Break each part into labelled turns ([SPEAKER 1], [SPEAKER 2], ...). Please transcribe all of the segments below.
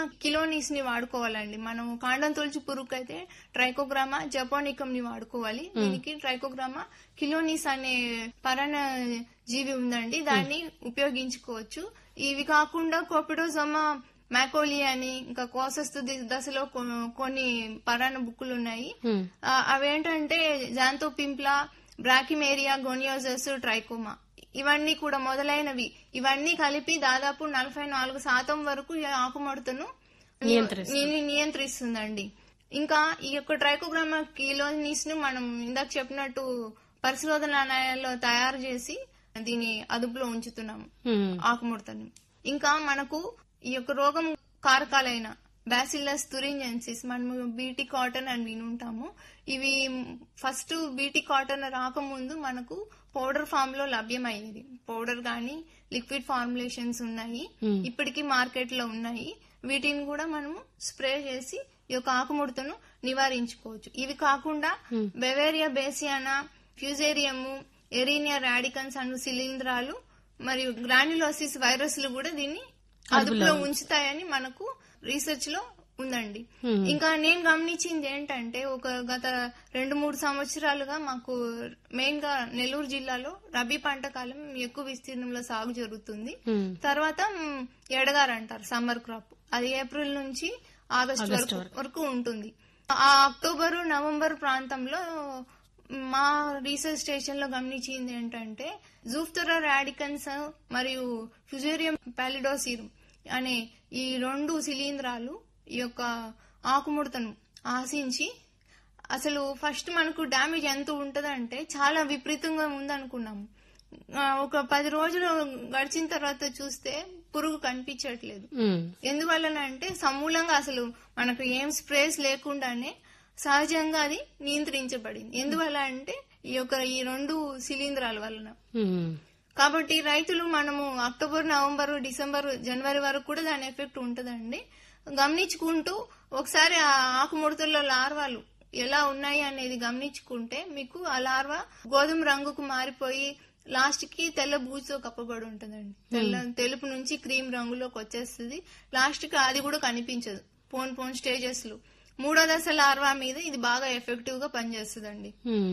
[SPEAKER 1] కిలోనీస్ ని వాడుకోవాలండి. మనం కాండం తొలచు పురుగు అయితే ట్రైకోగ్రామా జపోనికం ని వాడుకోవాలి. దీనికి ట్రైకోగ్రామా కిలోనీస్ అనే పరాన్న జీవి ఉందండి, దాన్ని ఉపయోగించుకోవచ్చు. ఇవి కాకుండా కోపిడోజోమా మ్యాకోలి అని ఇంకా కోసస్తు దశలో కొన్ని పరాన్న బుక్కులు ఉన్నాయి. అవేంటంటే జాంతోపింప్లా, బ్రాకిమేరియా, గోనియోజస్, ట్రైకోమా ఇవన్నీ కూడా మొదలైనవి. ఇవన్నీ కలిపి దాదాపు 44% వరకు ఈ ఆకుముడతను నియంత్రిస్తుందండి. ఇంకా ఈ యొక్క ట్రైకోగ్రామా కిలోనీస్ ను మనం ఇందాక చెప్పినట్టు పరిశోధనలో తయారు చేసి దీని అదుపులో ఉంచుతున్నాము ఆకుముడతని. ఇంకా మనకు ఈ యొక్క రోగం కారకాలైన బ్యాసిల్లస్ తురింజెన్సిస్ మనము బీటీ కాటన్ అని వినుంటాము. ఇవి ఫస్ట్ బీటీ కాటన్ రాకముందు మనకు పౌడర్ ఫామ్ లో లభ్యమయ్యేది. పౌడర్ గానీ లిక్విడ్ ఫార్ములేషన్స్ ఉన్నాయి, ఇప్పటికీ మార్కెట్ లో ఉన్నాయి. వీటిని కూడా మనము స్ప్రే చేసి ఈ యొక్క ఆకుముడతను నివారించుకోవచ్చు. ఇవి కాకుండా బెవేరియా బేసియానా, ఫ్యూజేరియము, ఎరీనియా రాడికన్స్ అను శిలీంధ్రాలు మరియు గ్రాన్యులోసిస్ వైరస్లు కూడా దీన్ని అదుపులో ఉంచుతాయని మనకు రీసెర్చ్ లో ఉందండి. ఇంకా నేను గమనించింది ఏంటంటే గత 2-3 సంవత్సరాలుగా మాకు మెయిన్ గా నెల్లూరు జిల్లాలో రబీ పంట కాలం ఎక్కువ విస్తీర్ణంలో సాగు జరుగుతుంది. తర్వాత ఎడగారు అంటారు సమ్మర్ క్రాప్, అది ఏప్రిల్ నుంచి ఆగస్టు వరకు ఉంటుంది. ఆ అక్టోబరు నవంబర్ ప్రాంతంలో మా రీసెర్చ్ స్టేషన్ లో గమనించింది ఏంటంటే జూఫ్థోరా రాడికన్స్ మరియు ఫ్యూజేరియం పాలిడోసిరం అనే ఈ 2 శిలీంధ్రాలు ఈ యొక్క ఆకుముడతను ఆశించి అసలు ఫస్ట్ మనకు డ్యామేజ్ ఎంత ఉంటదంటే చాలా విపరీతంగా ఉందనుకున్నాము. ఒక 10 రోజులు గడిచిన తర్వాత చూస్తే పురుగు కనిపించట్లేదు. ఎందువల్లనంటే సమూలంగా అసలు మనకు ఏం స్ప్రేస్ లేకుండానే సహజంగా అది నియంత్రించబడింది. ఎందువల్ల అంటే ఈ 2 శిలీంధ్రాల వలన. కాబట్టి రైతులు మనము అక్టోబర్, నవంబర్, డిసెంబర్, జనవరి వరకు కూడా దాని ఎఫెక్ట్ ఉంటదండి. గమనించుకుంటూ ఒకసారి ఆ ఆకుముడతల్లో లార్వాలు ఎలా ఉన్నాయి అనేది గమనించుకుంటే మీకు ఆ లార్వా గోధుమ రంగుకు మారిపోయి లాస్ట్ కి తెల్ల బూజుతో కప్పబడి ఉంటదండి. తెలుపు నుంచి క్రీమ్ రంగులోకి వచ్చేస్తుంది. లాస్ట్ కి అది కూడా కనిపించదు. పోన్ స్టేజెస్ లో 3వ దశ లార్వా మీద ఇది బాగా ఎఫెక్టివ్ గా పనిచేస్తుందండి.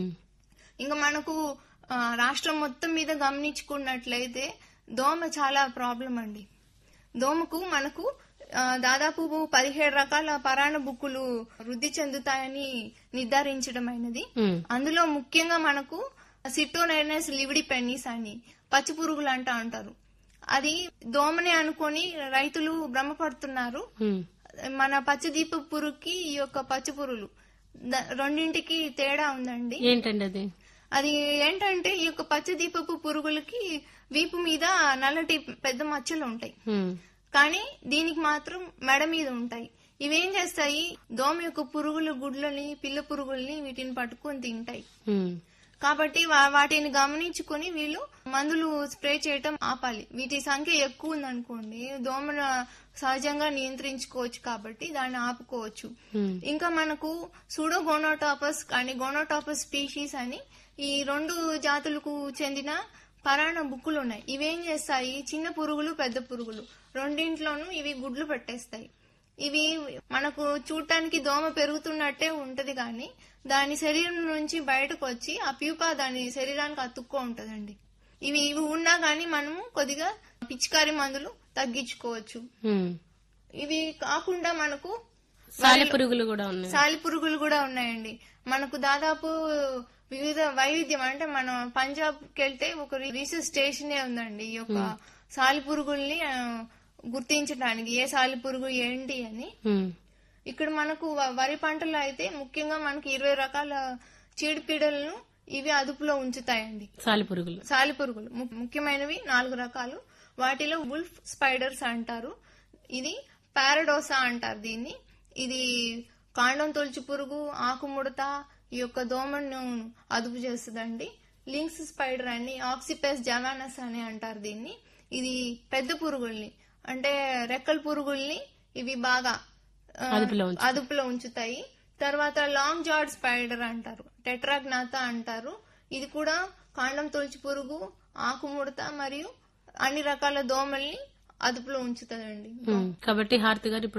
[SPEAKER 1] ఇంకా మనకు రాష్ట్రం మొత్తం మీద గమనించుకున్నట్లయితే దోమ చాలా ప్రాబ్లం అండి. దోమకు మనకు దాదాపు 17 రకాల పరాన్న బుక్కులు వృద్ధి చెందుతాయని నిర్ధారించడమైనది. అందులో ముఖ్యంగా మనకు సిటోనైనస్ లివిడిపెన్నిస్ అని పచ్చి పురుగులు అంటారు. అది దోమనే అనుకొని రైతులు భ్రమపడుతున్నారు. మన పచ్చదీప పురుగుకి ఈ యొక్క పచ్చి పురుగులు రెండింటికి తేడా ఉందండి.
[SPEAKER 2] ఏంటండి
[SPEAKER 1] అది ఏంటంటే ఈ యొక్క పచ్చదీపపు పురుగులకి వీపు మీద నల్లటి పెద్ద మచ్చలు ఉంటాయి, కానీ దీనికి మాత్రం మెడ మీద ఉంటాయి. ఇవేం చేస్తాయి, దోమ యొక్క పురుగుల గుడ్లని, పిల్ల పురుగుల్ని వీటిని పట్టుకొని తింటాయి. కాబట్టి వాటిని గమనించుకుని వీళ్ళు మందులు స్ప్రే చేయటం ఆపాలి. వీటి సంఖ్య ఎక్కువ ఉందనుకోండి దోమను సహజంగా నియంత్రించుకోవచ్చు, కాబట్టి దాన్ని ఆపుకోవచ్చు. ఇంకా మనకు సూడోగోనోటాపస్ కానీ గోనోటాపస్ స్పీషీస్ అని ఈ 2 జాతులకు చెందిన పరాన్న బుక్కులు ఉన్నాయి. ఇవేం చేస్తాయి, చిన్న పురుగులు పెద్ద పురుగులు రెండింట్లోనూ ఇవి గుడ్లు పెట్టేస్తాయి. ఇవి మనకు చూడటానికి దోమ పెరుగుతున్నట్టే ఉంటది, కానీ దాని శరీరం నుంచి బయటకు వచ్చి ఆ ప్యూపా దాని శరీరానికి అతుక్కో ఉంటదండి. ఇవి ఉన్నా గానీ మనము కొద్దిగా పిచికారి మందులు తగ్గించుకోవచ్చు. ఇవి కాకుండా మనకు
[SPEAKER 2] సాలిపురుగులు
[SPEAKER 1] కూడా ఉన్నాయండి. మనకు దాదాపు వివిధ వైవిధ్యం అంటే మనం పంజాబ్ కెళ్తే ఒక రీసెర్చ్ స్టేషనే ఉందండి ఈ యొక్క సాలిపురుగుల్ని గుర్తించడానికి, ఏ సాలిపురుగు ఏంటి అని. ఇక్కడ మనకు వరి పంటలో అయితే ముఖ్యంగా మనకి 20 రకాల చీడపీడలను ఇవి అదుపులో ఉంచుతాయండి. సాలిపురుగులు ముఖ్యమైనవి 4 రకాలు. వాటిలో వుల్ఫ్ స్పైడర్స్ అంటారు, ఇది పారాడోసా అంటారు దీన్ని. ఇది కాండం తొలచు పురుగు, ఆకుముడత, ఈ యొక్క దోమను అదుపు చేస్తుందండి. లింక్స్ స్పైడర్ అని, ఆక్సిపెస్ జవానస్ అని అంటారు దీన్ని. ఇది పెద్ద పురుగుల్ని అంటే రెక్కల పురుగుల్ని ఇవి బాగా అదుపులో ఉంచుతాయి. తర్వాత లాంగ్ జాడ్ స్పైడర్ అంటారు, టెట్రాగ్నాతా అంటారు. ఇది కూడా కాండం తొలచు పురుగు, ఆకుముడత మరియు అన్ని రకాల దోమల్ని అదుపులో ఉంచుతుందండి.
[SPEAKER 2] కాబట్టి హారతి గారు